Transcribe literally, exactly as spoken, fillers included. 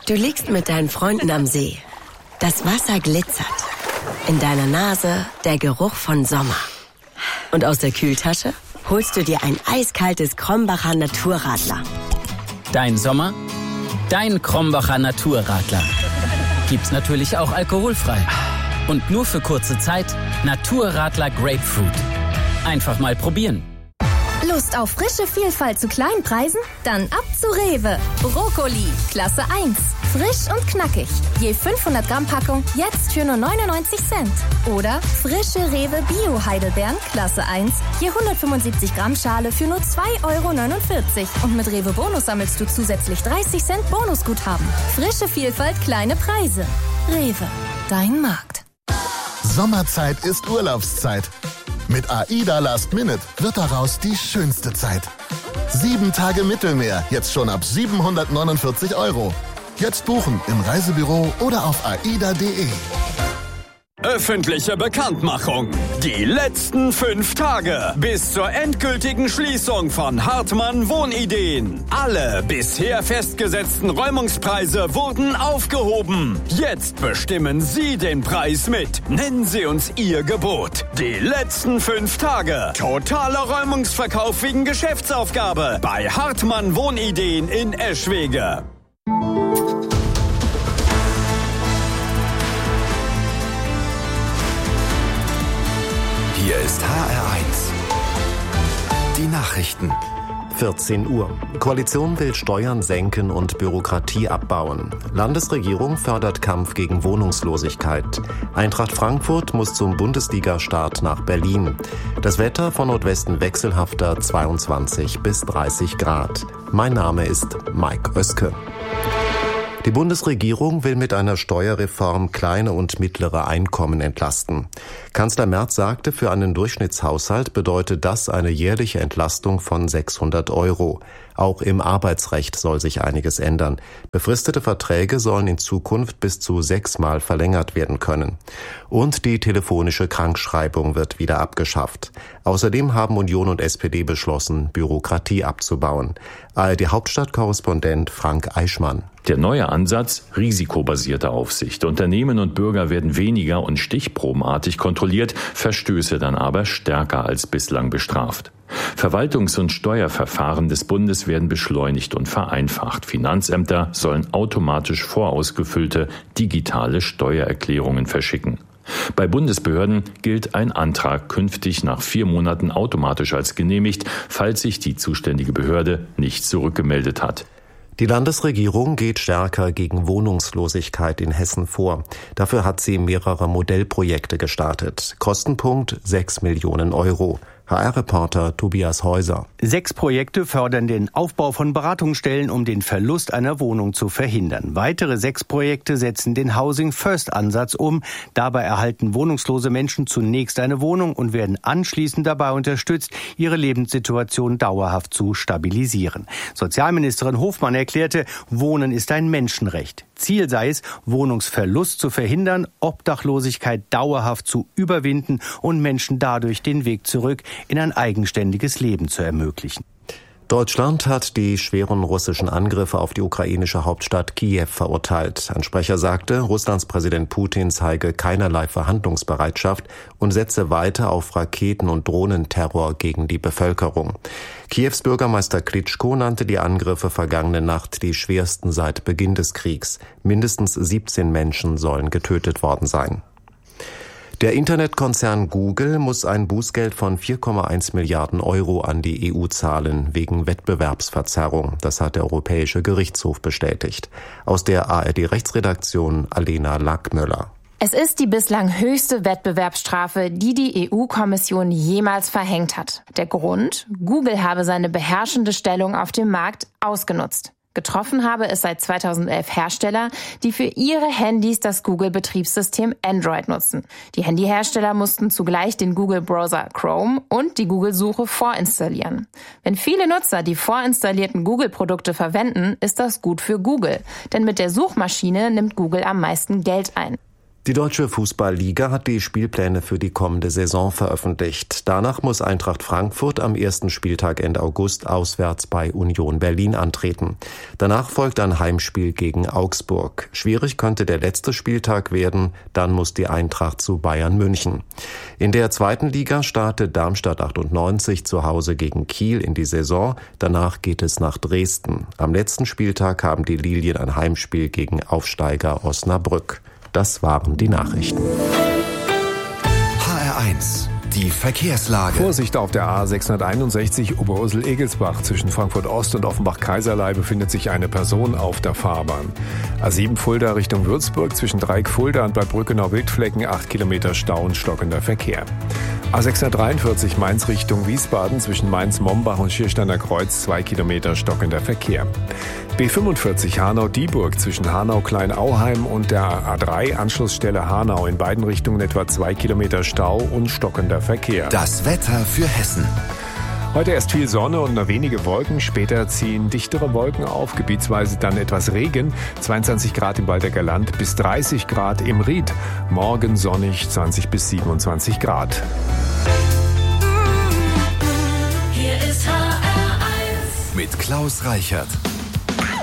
Du liegst mit deinen Freunden am See. Das Wasser glitzert. In deiner Nase der Geruch von Sommer. Und aus der Kühltasche holst du dir ein eiskaltes Krombacher Naturradler. Dein Sommer, dein Krombacher Naturradler. Gibt's natürlich auch alkoholfrei. Und nur für kurze Zeit Naturradler Grapefruit. Einfach mal probieren. Lust auf frische Vielfalt zu kleinen Preisen? Dann ab zu Rewe. Brokkoli, Klasse eins. Frisch und knackig. Je fünfhundert Gramm Packung, jetzt für nur neunundneunzig Cent. Oder frische Rewe Bio Heidelbeeren, Klasse eins. Je hundertfünfundsiebzig Gramm Schale für nur zwei Euro neunundvierzig. Und mit Rewe Bonus sammelst du zusätzlich dreißig Cent Bonusguthaben. Frische Vielfalt, kleine Preise. Rewe, dein Markt. Sommerzeit ist Urlaubszeit. Mit AIDA Last Minute wird daraus die schönste Zeit. Sieben Tage Mittelmeer, jetzt schon ab siebenhundertneunundvierzig Euro. Jetzt buchen im Reisebüro oder auf aida punkt de. Öffentliche Bekanntmachung. Die letzten fünf Tage bis zur endgültigen Schließung von Hartmann Wohnideen. Alle bisher festgesetzten Räumungspreise wurden aufgehoben. Jetzt bestimmen Sie den Preis mit. Nennen Sie uns Ihr Gebot. Die letzten fünf Tage. Totaler Räumungsverkauf wegen Geschäftsaufgabe bei Hartmann Wohnideen in Eschwege. Hier ist H R eins. Die Nachrichten. vierzehn Uhr. Koalition will Steuern senken und Bürokratie abbauen. Landesregierung fördert Kampf gegen Wohnungslosigkeit. Eintracht Frankfurt muss zum Bundesliga-Start nach Berlin. Das Wetter von Nordwesten wechselhafter zweiundzwanzig bis dreißig Grad. Mein Name ist Mike Oeske. Die Bundesregierung will mit einer Steuerreform kleine und mittlere Einkommen entlasten. Kanzler Merz sagte, für einen Durchschnittshaushalt bedeutet das eine jährliche Entlastung von sechshundert Euro. Auch im Arbeitsrecht soll sich einiges ändern. Befristete Verträge sollen in Zukunft bis zu sechsmal verlängert werden können. Und die telefonische Krankschreibung wird wieder abgeschafft. Außerdem haben Union und S P D beschlossen, Bürokratie abzubauen. A R D-Hauptstadtkorrespondent Frank Eichmann. Der neue Ansatz, risikobasierte Aufsicht. Unternehmen und Bürger werden weniger und stichprobenartig kontrolliert, Verstöße dann aber stärker als bislang bestraft. Verwaltungs- und Steuerverfahren des Bundes werden beschleunigt und vereinfacht. Finanzämter sollen automatisch vorausgefüllte digitale Steuererklärungen verschicken. Bei Bundesbehörden gilt ein Antrag künftig nach vier Monaten automatisch als genehmigt, falls sich die zuständige Behörde nicht zurückgemeldet hat. Die Landesregierung geht stärker gegen Wohnungslosigkeit in Hessen vor. Dafür hat sie mehrere Modellprojekte gestartet. Kostenpunkt sechs Millionen Euro. H R-Reporter Tobias Häuser. Sechs Projekte fördern den Aufbau von Beratungsstellen, um den Verlust einer Wohnung zu verhindern. Weitere sechs Projekte setzen den Housing-First-Ansatz um. Dabei erhalten wohnungslose Menschen zunächst eine Wohnung und werden anschließend dabei unterstützt, ihre Lebenssituation dauerhaft zu stabilisieren. Sozialministerin Hofmann erklärte, Wohnen ist ein Menschenrecht. Ziel sei es, Wohnungsverlust zu verhindern, Obdachlosigkeit dauerhaft zu überwinden und Menschen dadurch den Weg zurück in ein eigenständiges Leben zu ermöglichen. Deutschland hat die schweren russischen Angriffe auf die ukrainische Hauptstadt Kiew verurteilt. Ein Sprecher sagte, Russlands Präsident Putin zeige keinerlei Verhandlungsbereitschaft und setze weiter auf Raketen- und Drohnenterror gegen die Bevölkerung. Kiews Bürgermeister Klitschko nannte die Angriffe vergangene Nacht die schwersten seit Beginn des Kriegs. Mindestens siebzehn Menschen sollen getötet worden sein. Der Internetkonzern Google muss ein Bußgeld von vier Komma eins Milliarden Euro an die E U zahlen, wegen Wettbewerbsverzerrung. Das hat der Europäische Gerichtshof bestätigt. Aus der A R D-Rechtsredaktion Alena Lackmöller. Es ist die bislang höchste Wettbewerbsstrafe, die die E U-Kommission jemals verhängt hat. Der Grund? Google habe seine beherrschende Stellung auf dem Markt ausgenutzt. Getroffen habe es seit zweitausendelf Hersteller, die für ihre Handys das Google-Betriebssystem Android nutzen. Die Handyhersteller mussten zugleich den Google-Browser Chrome und die Google-Suche vorinstallieren. Wenn viele Nutzer die vorinstallierten Google-Produkte verwenden, ist das gut für Google, denn mit der Suchmaschine nimmt Google am meisten Geld ein. Die Deutsche Fußball-Liga hat die Spielpläne für die kommende Saison veröffentlicht. Danach muss Eintracht Frankfurt am ersten Spieltag Ende August auswärts bei Union Berlin antreten. Danach folgt ein Heimspiel gegen Augsburg. Schwierig könnte der letzte Spieltag werden, dann muss die Eintracht zu Bayern München. In der zweiten Liga startet Darmstadt achtundneunzig zu Hause gegen Kiel in die Saison. Danach geht es nach Dresden. Am letzten Spieltag haben die Lilien ein Heimspiel gegen Aufsteiger Osnabrück. Das waren die Nachrichten. H R eins, die Verkehrslage. Vorsicht auf der A sechshunderteinundsechzig Oberursel-Egelsbach. Zwischen Frankfurt Ost und Offenbach-Kaiserlei befindet sich eine Person auf der Fahrbahn. A sieben Fulda Richtung Würzburg. Zwischen Dreieck Fulda und Bad Brückenau-Wildflecken acht Kilometer Stau und stockender Verkehr. A sechshundertdreiundvierzig Mainz Richtung Wiesbaden. Zwischen Mainz-Mombach und Schiersteiner Kreuz zwei Kilometer stockender Verkehr. B fünfundvierzig Hanau-Dieburg. Zwischen Hanau-Kleinauheim und der A drei Anschlussstelle Hanau in beiden Richtungen etwa zwei Kilometer Stau und stockender Verkehr. Das Wetter für Hessen. Heute erst viel Sonne und nur wenige Wolken. Später ziehen dichtere Wolken auf, gebietsweise dann etwas Regen. zweiundzwanzig Grad im Waldecker Land bis dreißig Grad im Ried. Morgen sonnig zwanzig bis siebenundzwanzig Grad. Hier ist H R eins mit Klaus Reichert.